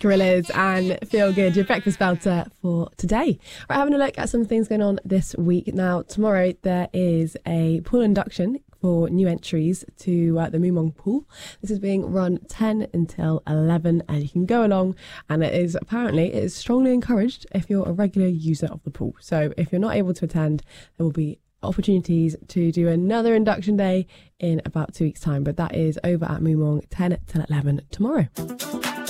Gorillaz and Feel Good, your breakfast belter for today. Right, having a look at some things going on this week. Now, tomorrow there is a pool induction for new entries to the Moomong pool. This is being run 10 until 11 and you can go along, and it is strongly encouraged if you're a regular user of the pool. So if you're not able to attend, there will be opportunities to do another induction day in about 2 weeks time, but that is over at Moomong 10 till 11 tomorrow.